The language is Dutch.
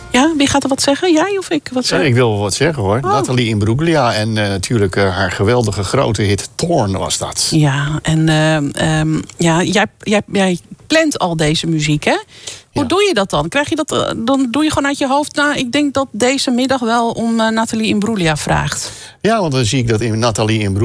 Ja, wie gaat er wat zeggen? Jij of ik? Wat zeggen? Ik wil wel wat zeggen hoor. Nathalie Imbruglia en natuurlijk haar geweldige grote hit Thorn was dat. Ja, en jij plant al deze muziek, hè? Hoe doe je dat dan? Krijg je dat? Dan doe je gewoon uit je hoofd. Nou, ik denk dat deze middag wel om Nathalie Imbruglia vraagt. Ja, want dan zie ik dat Nathalie Imbruglia